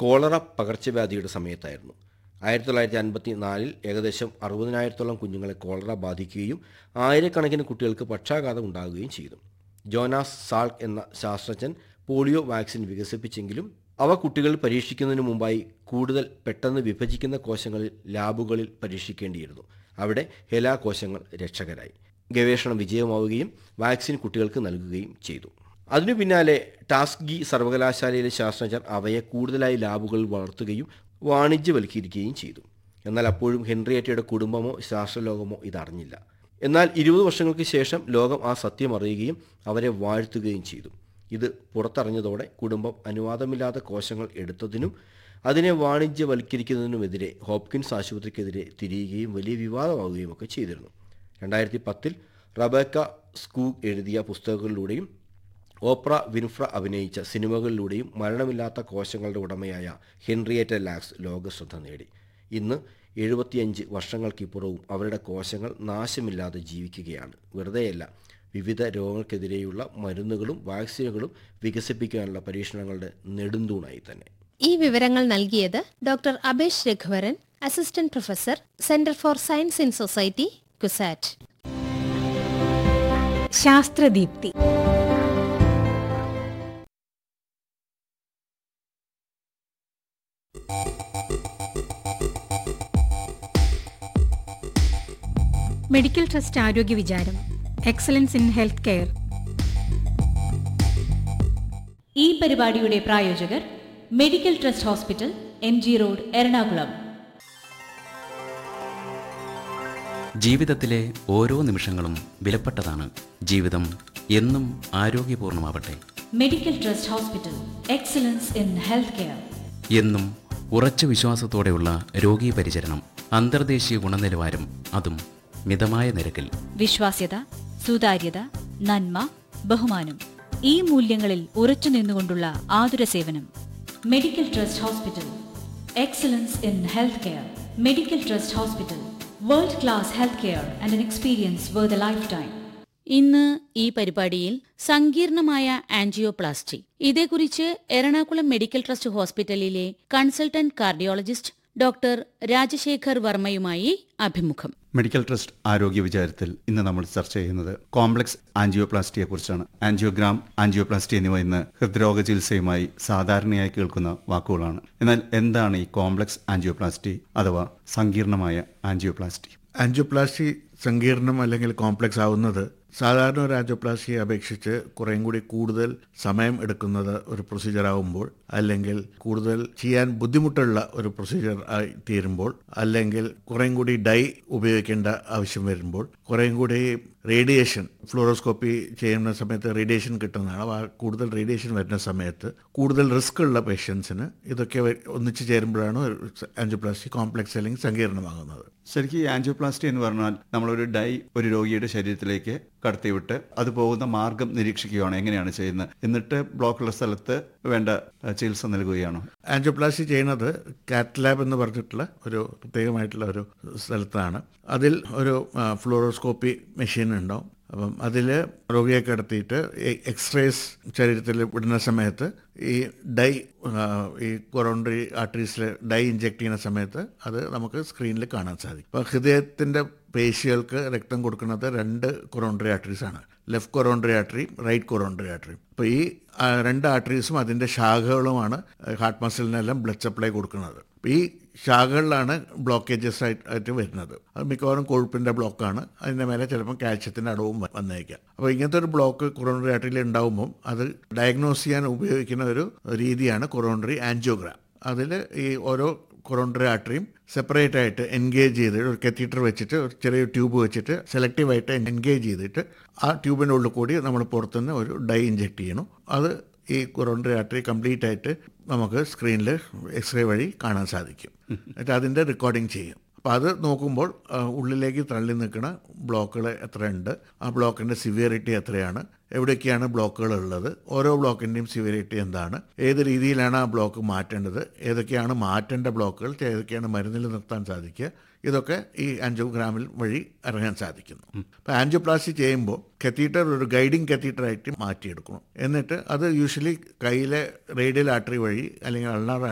Cholera പകർച്ചവ്യാധിയുടെ സമയത്തായിരുന്നു. 1954 ഏകദേശം 60,000-ഓളം കുഞ്ഞുങ്ങളെ കോളറ ബാധിക്കുകയും ആയിരക്കണക്കിന് കുട്ടികൾക്ക് പക്ഷാഘാതം ഉണ്ടാകുകയും ചെയ്തു. ജോനാസ് സാൾക്ക് എന്ന ശാസ്ത്രജ്ഞൻ പോളിയോ വാക്സിൻ വികസിപ്പിച്ചെങ്കിലും അവ കുട്ടികളിൽ പരീക്ഷിക്കുന്നതിന് മുമ്പായി കൂടുതൽ പെട്ടെന്ന് വിഭജിക്കുന്ന കോശങ്ങളിൽ ലാബുകളിൽ പരീക്ഷിക്കേണ്ടിയിരുന്നു. അവിടെ ഹെലാ കോശങ്ങൾ രക്ഷകരായി. ഗവേഷണം വിജയമാവുകയും വാക്സിൻ കുട്ടികൾക്ക് നൽകുകയും ചെയ്തു. അതിനു പിന്നാലെ ടാസ്കി സർവകലാശാലയിലെ ശാസ്ത്രജ്ഞർ അവയെ കൂടുതലായി ലാബുകളിൽ വളർത്തുകയും വാണിജ്യവൽക്കരിക്കുകയും ചെയ്തു. എന്നാൽ അപ്പോഴും ഹെൻറിയേറ്റയുടെ കുടുംബമോ ശാസ്ത്രലോകമോ ഇതറിഞ്ഞില്ല. എന്നാൽ 20 വർഷങ്ങൾക്ക് ശേഷം ലോകം ആ സത്യം അറിയുകയും അവരെ വാഴ്ത്തുകയും ചെയ്തു. ഇത് പുറത്തറിഞ്ഞതോടെ കുടുംബം അനുവാദമില്ലാത്ത കോശങ്ങൾ എടുത്തതിനും അതിനെ വാണിജ്യവൽക്കരിക്കുന്നതിനുമെതിരെ ഹോപ്കിൻസ് ആശുപത്രിക്കെതിരെ തിരിയുകയും വലിയ വിവാദമാവുകയും ഒക്കെ ചെയ്തിരുന്നു. 2010 റബേക്ക സ്കൂഗ് എഴുതിയ പുസ്തകങ്ങളിലൂടെയും ഓപ്ര വിൻഫ്ര അഭിനയിച്ച സിനിമകളിലൂടെയും മരണമില്ലാത്ത കോശങ്ങളുടെ ഉടമയായ ഹെൻറിയേറ്റ ലാക്സ് ലോകശ്രദ്ധ നേടി. ഇന്ന് 75 വർഷങ്ങൾക്കിപ്പുറവും അവരുടെ കോശങ്ങൾ നാശമില്ലാതെ ജീവിക്കുകയാണ്. വെറുതെയല്ല, വിവിധ രോഗങ്ങൾക്കെതിരെയുള്ള മരുന്നുകളും വാക്സിനുകളും വികസിപ്പിക്കാനുള്ള പരീക്ഷണങ്ങളുടെ നെടുന്തൂണായി തന്നെ. ഈ വിവരങ്ങൾ നൽകിയത് doctor Abesh Raghuvaran, assistant professor, centre for science in society, CUSAT. ശാസ്ത്രദീപ്തി. Medical trust ആരോഗ്യ വിചാരം, എക്സലൻസ് ഇൻ ഹെൽത്ത് കെയർ. ഈ പരിപാടിയുടെ പ്രായോജകർ medical trust hospital, MG road, Ernakulam. ജീവിതത്തിലെ ഓരോ നിമിഷങ്ങളും വിലപ്പെട്ടതാണ്. ജീവിതം എന്നും ആരോഗ്യപൂർണമാവട്ടെ. Medical trust hospital, excellence in health care. എന്നും ഉറച്ച വിശ്വാസത്തോടെയുള്ള രോഗീ പരിചരണം, അന്തർദേശീയ ഗുണനിലവാരം, അതും മിതമായ നിരക്കിൽ. വിശ്വാസ്യത, സുതാര്യത, നന്മ, ബഹുമാനം, ഈ മൂല്യങ്ങളിൽ ഉറച്ചു നിന്നുകൊണ്ടുള്ള ആതുര സേവനം. Medical trust hospital, excellence in health care. Medical trust hospital, world class health care and an experience worth a lifetime. ഇന്ന് ഈ പരിപാടിയിൽ സങ്കീർണമായ ആൻജിയോപ്ലാസ്റ്റി, ഇതേക്കുറിച്ച് എറണാകുളം മെഡിക്കൽ ട്രസ്റ്റ് ഹോസ്പിറ്റലിലെ കൺസൾട്ടന്റ് കാർഡിയോളജിസ്റ്റ് ഡോക്ടർ രാജശേഖർ വർമ്മയുമായി അഭിമുഖം. മെഡിക്കൽ ട്രസ്റ്റ് ആരോഗ്യ വിചാരത്തിൽ ഇന്ന് നമ്മൾ ചർച്ച ചെയ്യുന്നത് കോംപ്ലക്സ് ആൻജിയോപ്ലാസ്റ്റിയെ കുറിച്ചാണ്. ആൻജിയോഗ്രാം, ആൻജിയോപ്ലാസ്റ്റി എന്നിവ ഇന്ന് ഹൃദ്രോഗ ചികിത്സയുമായി സാധാരണയായി കേൾക്കുന്ന വാക്കുകളാണ്. എന്നാൽ എന്താണ് ഈ കോംപ്ലക്സ് ആൻജിയോപ്ലാസ്റ്റി അഥവാ സങ്കീർണമായ ആൻജിയോപ്ലാസ്റ്റി? ആൻജിയോപ്ലാസ്റ്റി സങ്കീർണം അല്ലെങ്കിൽ കോംപ്ലക്സ് ആവുന്നത് സാധാരണ ഒരു ആൻജിയോപ്ലാസ്റ്റിയെ അപേക്ഷിച്ച് കുറേയും കൂടി കൂടുതൽ സമയം എടുക്കുന്നത് ഒരു പ്രൊസീജിയർ ആകുമ്പോൾ, അല്ലെങ്കിൽ കൂടുതൽ ചെയ്യാൻ ബുദ്ധിമുട്ടുള്ള ഒരു പ്രൊസീജിയർ ആയി തീരുമ്പോൾ, അല്ലെങ്കിൽ കുറേയും കൂടി ഡൈ ഉപയോഗിക്കേണ്ട ആവശ്യം വരുമ്പോൾ, കുറേയും കൂടി റേഡിയേഷൻ, ഫ്ലൂറോസ്കോപ്പി ചെയ്യുന്ന സമയത്ത് റേഡിയേഷൻ കിട്ടുന്നതാണ്. കൂടുതൽ റേഡിയേഷൻ വരുന്ന സമയത്ത് കൂടുതൽ റിസ്ക് ഉള്ള പേഷ്യൻസിന് ഇതൊക്കെ ഒന്നിച്ചു ചേരുമ്പോഴാണ് ആൻജിയോപ്ലാസ്റ്റി കോംപ്ലക്സ് അല്ലെങ്കിൽ സങ്കീർണമാകുന്നത്. ശരിക്കും ഈ ആൻജിയോപ്ലാസ്റ്റി എന്ന് പറഞ്ഞാൽ നമ്മളൊരു ഡൈ ഒരു രോഗിയുടെ ശരീരത്തിലേക്ക് കടത്തിവിട്ട് അത് പോകുന്ന മാർഗം നിരീക്ഷിക്കുകയാണ്. എങ്ങനെയാണ് ചെയ്യുന്നത്? എന്നിട്ട് ബ്ലോക്കുള്ള സ്ഥലത്ത് വേണ്ട ചികിത്സ നൽകുകയാണോ? ആൻജിയോപ്ലാസ്റ്റി ചെയ്യുന്നത് കാത്ത് ലാബ് എന്ന് പറഞ്ഞിട്ടുള്ള ഒരു പ്രത്യേകമായിട്ടുള്ള ഒരു സ്ഥലത്താണ്. അതിൽ ഒരു ഫ്ലൂറോസ്കോപ്പി മെഷീൻ ഉണ്ടാവും. അപ്പം അതിൽ രോഗിയെ കിടത്തിയിട്ട് എക്സ്റേസ് ശരീരത്തിൽ വിടുന്ന സമയത്ത് ഈ ഡൈ, ഈ കൊറോണറി ആർട്ടറീസിൽ ഡൈ ഇഞ്ചെക്ട് ചെയ്യുന്ന സമയത്ത് അത് നമുക്ക് സ്ക്രീനിൽ കാണാൻ സാധിക്കും. ഇപ്പോൾ ഹൃദയത്തിൻ്റെ പേശികൾക്ക് രക്തം കൊടുക്കുന്നത് 2 coronary ആർട്ടറീസാണ്, left coronary artery, right coronary artery. അപ്പോൾ ഈ 2 ആർട്ടറീസും അതിൻ്റെ ശാഖകളുമാണ് ഹാർട്ട് മസിലിനെല്ലാം ബ്ലഡ് സപ്ലൈ കൊടുക്കുന്നത്. അപ്പോൾ ഈ ശാഖകളിലാണ് ബ്ലോക്കേജസ് ആയിട്ട് വരുന്നത്. അത് മിക്കവാറും കൊഴുപ്പിൻ്റെ ബ്ലോക്കാണ്. അതിൻ്റെ മേലെ ചിലപ്പോൾ കാൽഷ്യത്തിൻ്റെ അടവും വന്നേക്കാം. അപ്പോൾ ഇങ്ങനത്തെ ഒരു ബ്ലോക്ക് കൊറോണറി ആർട്ടറിയിൽ ഉണ്ടാകുമ്പം അത് ഡയഗ്നോസ് ചെയ്യാൻ ഉപയോഗിക്കുന്ന ഒരു രീതിയാണ് കൊറോണറി ആൻജിയോഗ്രാം. അതിൽ ഈ ഓരോ കൊറോണറി ആർട്ടറിയും സെപ്പറേറ്റ് ആയിട്ട് എൻഗേജ് ചെയ്തിട്ട് ഒരു കത്തീറ്റർ വെച്ചിട്ട് ഒരു ചെറിയ ട്യൂബ് വെച്ചിട്ട് സെലക്റ്റീവായിട്ട് എൻഗേജ് ചെയ്തിട്ട് ആ ട്യൂബിൻ്റെ ഉള്ളിൽ കൂടി നമ്മൾ പുറത്തുനിന്ന് ഒരു ഡൈ ഇഞ്ചെക്ട് ചെയ്യണം. അത് ഈ കൊറോണറി ആർട്ടറി കംപ്ലീറ്റ് ആയിട്ട് നമുക്ക് സ്ക്രീനിൽ എക്സ്റേ വഴി കാണാൻ സാധിക്കും. എന്നിട്ട് അതിൻ്റെ റെക്കോർഡിങ് ചെയ്യും. അപ്പോൾ അത് നോക്കുമ്പോൾ ഉള്ളിലേക്ക് തള്ളി നിൽക്കുന്ന ബ്ലോക്കുകൾ എത്രയുണ്ട്, ആ ബ്ലോക്കിൻ്റെ സിവിയറിറ്റി എത്രയാണ്, എവിടെയൊക്കെയാണ് ബ്ലോക്കുകൾ ഉള്ളത്, ഓരോ ബ്ലോക്കിൻ്റെയും സിവിയറിറ്റി എന്താണ്, ഏത് രീതിയിലാണ് ആ ബ്ലോക്ക് മാറ്റേണ്ടത്, ഏതൊക്കെയാണ് മാറ്റേണ്ട ബ്ലോക്കുകൾ, ഏതൊക്കെയാണ് മരുന്നിൽ നിർത്താൻ സാധിക്കുക, ഇതൊക്കെ ഈ ആൻജിയോഗ്രാമിൽ വഴി ഇറങ്ങാൻ സാധിക്കുന്നു. അപ്പോൾ ആൻജിയോപ്ലാസ്റ്റി ചെയ്യുമ്പോൾ കത്തീറ്റർ ഒരു ഗൈഡിങ് കത്തീറ്ററായിട്ട് മാറ്റിയെടുക്കണം. എന്നിട്ട് അത് യൂഷ്വലി കയ്യിലെ റേഡിയൽ ആർട്ടറി വഴി അല്ലെങ്കിൽ അൾനാർ